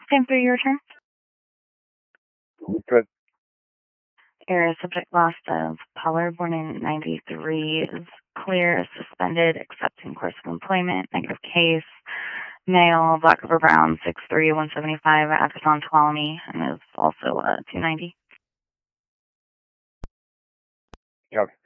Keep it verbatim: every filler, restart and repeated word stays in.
Same through your return. Good. Area subject lost of Pollard, born in ninety-three, is clear, suspended, accepting course of employment, negative case, male, black over brown, six three, one seventy-five, address on Tuolumne, and is also uh, two ninety. Copy.